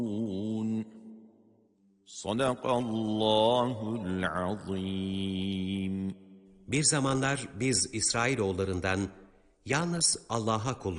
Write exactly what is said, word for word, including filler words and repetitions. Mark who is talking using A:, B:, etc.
A: Sadakallahul azim.
B: Bir zamanlar biz İsrailoğullarından yalnız Allah'a kulluk